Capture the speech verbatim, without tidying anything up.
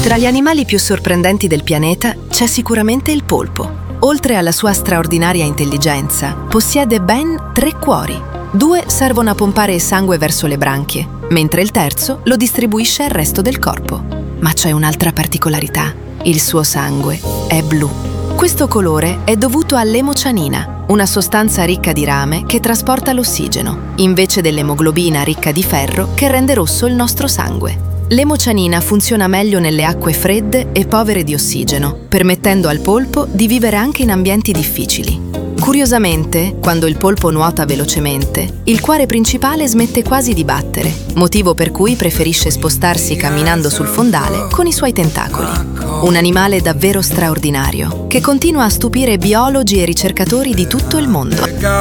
Tra gli animali più sorprendenti del pianeta c'è sicuramente il polpo. Oltre alla sua straordinaria intelligenza, possiede ben tre cuori. Due servono a pompare il sangue verso le branchie, mentre il terzo lo distribuisce al resto del corpo. Ma c'è un'altra particolarità: il suo sangue è blu. Questo colore è dovuto all'emocianina, una sostanza ricca di rame che trasporta l'ossigeno, invece dell'emoglobina ricca di ferro che rende rosso il nostro sangue. L'emocianina funziona meglio nelle acque fredde e povere di ossigeno, permettendo al polpo di vivere anche in ambienti difficili. Curiosamente, quando il polpo nuota velocemente, il cuore principale smette quasi di battere, motivo per cui preferisce spostarsi camminando sul fondale con i suoi tentacoli. Un animale davvero straordinario, che continua a stupire biologi e ricercatori di tutto il mondo.